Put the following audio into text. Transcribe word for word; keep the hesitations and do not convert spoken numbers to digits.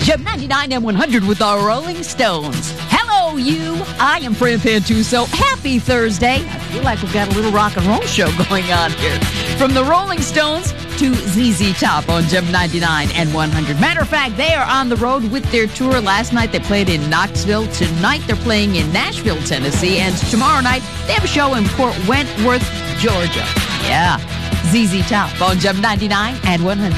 Gem ninety-nine and one hundred with the Rolling Stones. Hello, you. I am Fran Pantuso. Happy Thursday. I feel like we've got a little rock and roll show going on here. From the Rolling Stones to Z Z Top on Gem ninety-nine and one hundred. Matter of fact, they are on the road with their tour. Last night they played in Knoxville. Tonight they're playing in Nashville, Tennessee. And tomorrow night they have a show in Fort Wentworth, Georgia. Yeah, Z Z Top on Gem ninety-nine and one hundred.